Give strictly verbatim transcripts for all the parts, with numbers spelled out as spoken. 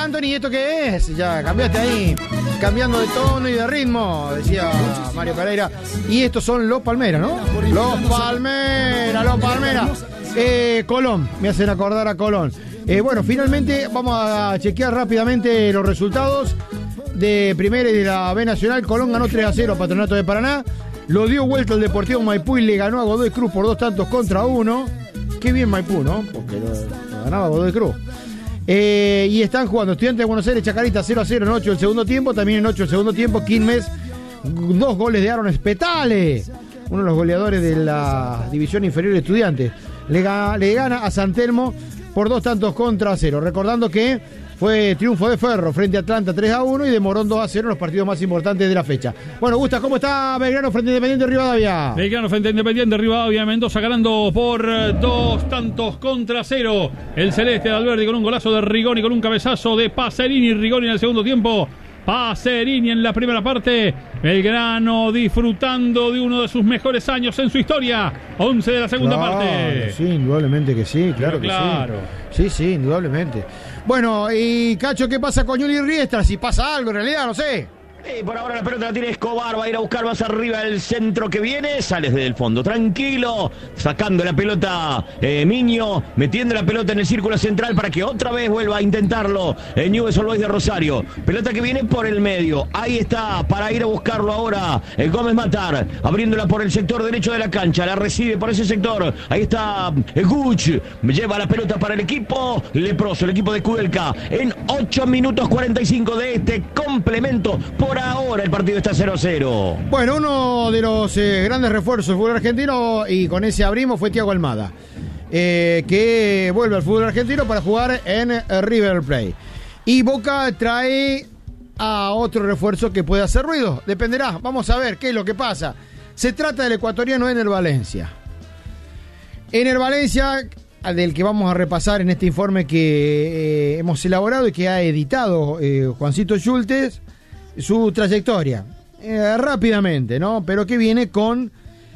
Anthony, ¿y esto qué es? Ya cambiaste ahí, cambiando de tono y de ritmo, decía Mario Pereira. Y estos son los Palmeras, ¿no? Los Palmeras, los Palmeras. Eh, Colón, me hacen acordar a Colón. Eh, bueno, finalmente vamos a chequear rápidamente los resultados de Primera y de la B Nacional. Colón ganó tres a cero a Patronato de Paraná. Lo dio vuelta el Deportivo Maipú y le ganó a Godoy Cruz por dos tantos contra uno. Qué bien Maipú, ¿no? Porque lo, lo ganaba Godoy Cruz. Eh, y están jugando Estudiantes de Buenos Aires, Chacarita cero a cero en ocho del segundo tiempo. También en ocho del segundo tiempo, Quilmes, dos goles de Aaron Spetale, uno de los goleadores de la división inferior de Estudiantes. Le, ga, le gana a San Telmo por dos tantos contra cero. Recordando que fue triunfo de Ferro frente a Atlanta tres a uno y de Morón dos a cero en los partidos más importantes de la fecha. Bueno, Gusta, ¿cómo está Belgrano frente a Independiente Rivadavia? Belgrano frente a Independiente Rivadavia, Mendoza ganando por dos tantos contra cero. El celeste de Alberdi con un golazo de Rigoni, con un cabezazo de Pacerini. Rigoni en el segundo tiempo. Pacerini en la primera parte. Belgrano disfrutando de uno de sus mejores años en su historia. once de la segunda claro, parte. Sí, indudablemente que sí, claro Pero que claro. sí. Sí, sí, indudablemente. Bueno, y Cacho, ¿qué pasa con Juli Riestra? Si pasa algo en realidad, no sé. Eh, por ahora la pelota la tiene Escobar, va a ir a buscar más arriba el centro que viene, sales desde el fondo, tranquilo, sacando la pelota eh, Miño, metiendo la pelota en el círculo central para que otra vez vuelva a intentarlo en Newell's Old Boys de Rosario, pelota que viene por el medio, ahí está, para ir a buscarlo ahora, el Gómez Matar, abriéndola por el sector derecho de la cancha, la recibe por ese sector, ahí está el Guch, lleva la pelota para el equipo leproso, el equipo de Kudelka, en ocho minutos cuarenta y cinco de este complemento. Por ahora el partido está cero a cero. Bueno, uno de los eh, grandes refuerzos del fútbol argentino, y con ese abrimos, fue Thiago Almada, eh, que vuelve al fútbol argentino para jugar en eh, River Plate. Y Boca trae a otro refuerzo que puede hacer ruido. Dependerá, vamos a ver qué es lo que pasa. Se trata del ecuatoriano Ener Valencia. Ener Valencia, del que vamos a repasar en este informe que eh, hemos elaborado y que ha editado eh, Juancito Schultes, su trayectoria, eh, rápidamente, ¿no? Pero que viene con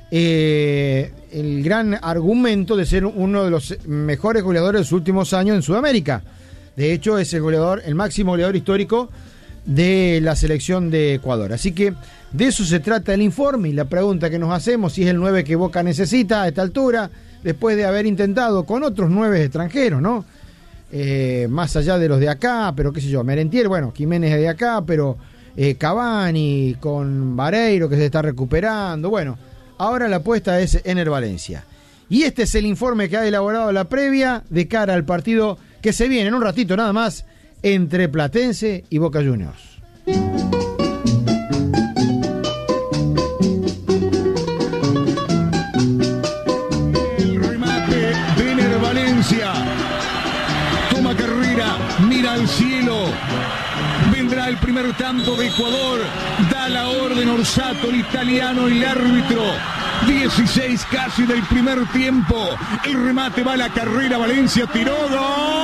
eh, el gran argumento de ser uno de los mejores goleadores de los últimos años en Sudamérica. De hecho, es el goleador, el máximo goleador histórico de la selección de Ecuador. Así que de eso se trata el informe, y la pregunta que nos hacemos, si es el nueve que Boca necesita a esta altura, después de haber intentado con otros nueve extranjeros, ¿no? Eh, más allá de los de acá, pero qué sé yo, Merentiel, bueno, Jiménez es de acá, pero eh, Cavani con Vareiro que se está recuperando. Bueno, ahora la apuesta es Ener Valencia. Y este es el informe que ha elaborado la previa de cara al partido que se viene en un ratito nada más entre Platense y Boca Juniors. El remate de Ener Valencia. Toma carrera, mira al cielo. Vendrá el primer tanto de Ecuador. Da la orden Orsato, el italiano, el árbitro. dieciséis casi del primer tiempo. El remate va a la carrera. Valencia tiró. ¡Gol!